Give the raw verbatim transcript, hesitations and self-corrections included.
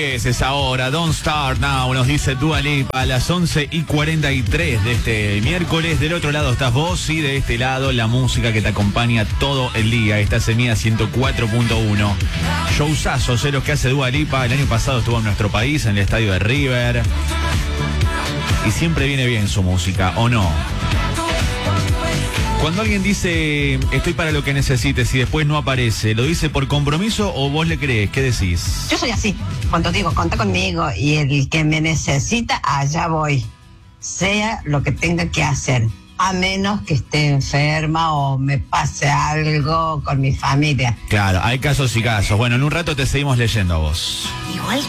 diez es ahora. Don't Start Now, nos dice Dua Lipa a las once y cuarenta y tres de este miércoles. Del otro lado estás vos y de este lado la música que te acompaña todo el día. Esta es Mía ciento cuatro punto uno. Showzazo, sé lo que hace Dua Lipa. El año pasado estuvo en nuestro país, en el estadio de River. Y siempre viene bien su música, ¿o no? Cuando alguien dice estoy para lo que necesites y después no aparece, ¿lo dice por compromiso o vos le crees? ¿Qué decís? Yo soy así. Cuando digo, contá conmigo y el que me necesita, allá voy. Sea lo que tenga que hacer. A menos que esté enferma o me pase algo con mi familia. Claro, hay casos y casos. Bueno, en un rato te seguimos leyendo a vos. Igual